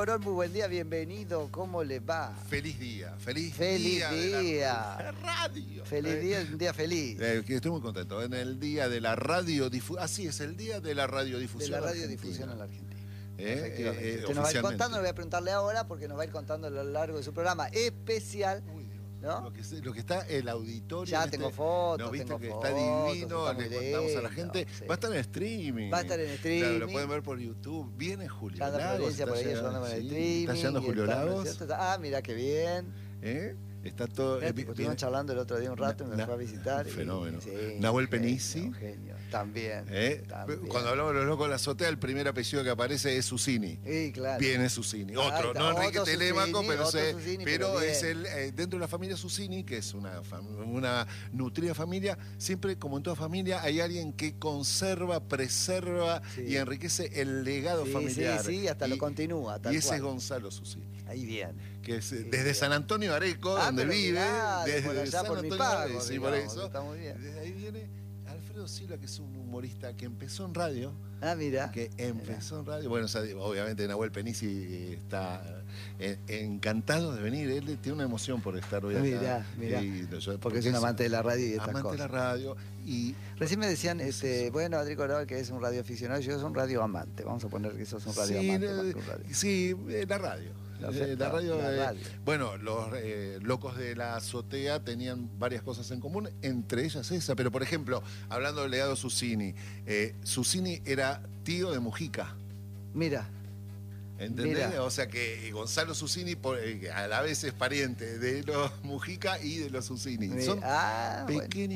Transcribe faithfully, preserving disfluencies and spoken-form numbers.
Morón, muy buen día, bienvenido, ¿cómo le va? Feliz día, feliz, Feliz día, día. de la radio. Feliz Eh, día, un día feliz. eh, que estoy muy contento. En el día de la radiodifusión. Así es, el día de la De radiodifusión. la radiodifusión en la Argentina. Eh, Efectivamente. eh, eh, Usted nos va a ir oficialmente. contando, le voy a preguntarle ahora porque nos va a ir contando a lo largo de su programa especial. Uy, Dios. ¿No? Lo que, se- lo que está el auditorio. Ya en tengo este- fotos, ¿no viste tengo que fotos, está divino? está muy Le contamos a la lindo, gente. sí. Va a estar en streaming. Va a estar en Claro, streaming. lo pueden ver por YouTube. Viene Julio Ya anda Lagos. Florencia está por ahí llegando- ayudando con el sí, streaming. Está llegando y Julio está, ¿no es Lagos. cierto? Está- Ah, mira qué bien. ¿Eh? Está todo. Mirá, eh, tipo, viene- estuvimos charlando el otro día un rato y me Na- fue a visitar. un y- fenómeno. sí, Nahuel un genio, Penisi. un genio. También, ¿Eh? también. Cuando hablamos de los locos de la azotea, el primer apellido que aparece es Susini. Sí, claro. Viene Susini. Ahí Otro, está, no otro Enrique Telemaco, Susini, pero, otro se- Susini, pero pero es bien. el eh, dentro de la familia Susini, que es una, fam- una nutrida familia. Siempre, como en toda familia, hay alguien que conserva, preserva Sí. y enriquece el legado Sí, familiar. sí, sí, hasta y, lo continúa, tal Y ese cual. es Gonzalo Susini, Ahí bien. que es eh, Sí, desde bien. San Antonio Areco, Ah, donde pero vive, mirá, de desde por allá San por mi Antonio pago, Areco, sí, por digamos, eso. está muy bien. Desde ahí viene Alfredo Silva, que es un humorista que empezó en radio. Ah, mira. Que empezó en radio. Bueno, o sea, obviamente Nahuel Penisi está eh, encantado de venir. Él tiene una emoción por estar hoy acá. Mirá, mirá. Y yo- Porque es un amante de la radio y estas amante cosas. de la radio. Y Recién me decían, Es este, eso. bueno, Adri Corral, que es un radioaficionado, yo soy un radioamante. Vamos a poner que sos un radioamante sí, más eh, que un radio. sí, eh, la radio. La Eh, fe- la radio, la eh, radio. Bueno, los eh, locos de la azotea tenían varias cosas en común, entre ellas esa. Pero, por ejemplo, hablando del legado Susini, eh, Susini era tío de Mujica. Mira, ¿Entendés? Mira. O sea que Gonzalo Susini por- eh, a la vez es pariente de los Mujica y de los Susini. mi- Son ah, bueno. pequeñas